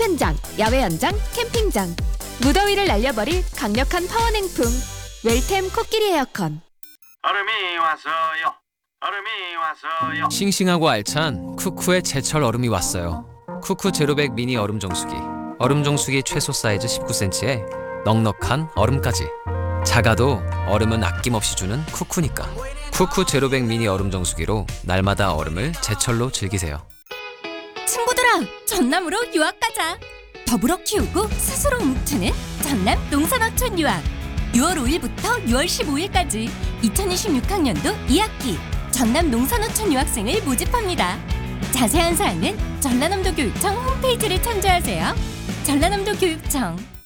수영장장, 야외 연장, 캠핑장. 무더위를 날려버릴 강력한 파워냉풍. 웰템 코끼리 에어컨. 얼음이 왔어요. 얼음이 왔어요. 싱싱하고 알찬 쿠쿠의 제철 얼음이 왔어요. 쿠쿠 제로백 미니 얼음 정수기. 얼음 정수기 최소 사이즈 19cm에 넉넉한 얼음까지. 작아도 얼음은 아낌없이 주는 쿠쿠니까. 쿠쿠 제로백 미니 얼음 정수기로 날마다 얼음을 제철로 즐기세요. 친구들아, 전남으로 유학 가자. 더불어 키우고 스스로 움트는 전남 농산어촌 유학. 6월 5일부터 6월 15일까지 2026학년도 2학기 전남 농산어촌 유학생을 모집합니다. 자세한 사항은 전라남도 교육청 홈페이지를 참조하세요. 전라남도 교육청.